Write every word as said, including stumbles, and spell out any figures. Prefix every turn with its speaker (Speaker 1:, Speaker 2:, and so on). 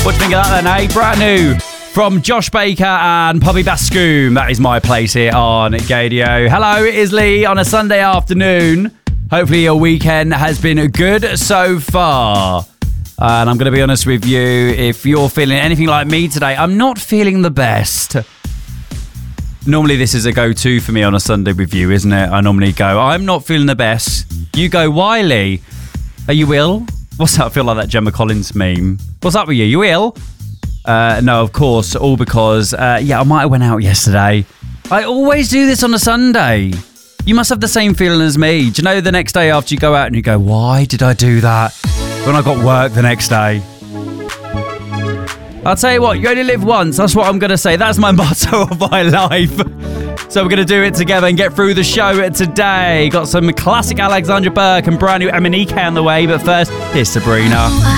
Speaker 1: What do you think of that then, eh? Brand new from Josh Baker and Poppy Bascoom. That is My Place here on Gadio. Hello, it is Lee on a Sunday afternoon. Hopefully your weekend has been good so far. And I'm going to be honest with you, if you're feeling anything like me today, I'm not feeling the best. Normally this is a go-to for me on a Sunday with you, isn't it? I normally go, I'm not feeling the best. You go, why, Lee? Are you ill? What's that? I feel like that Gemma Collins meme. What's up with you? You ill? Uh, no, of course, all because, uh, yeah, I might have went out yesterday. I always do this on a Sunday. You must have the same feeling as me. Do you know the next day after you go out and you go, why did I do that? When I got work the next day. I'll tell you what, you only live once. That's what I'm going to say. That's my motto of my life. So we're going to do it together and get through the show today. Got some classic Alexandra Burke and brand new Emanike on the way. But first, here's Sabrina.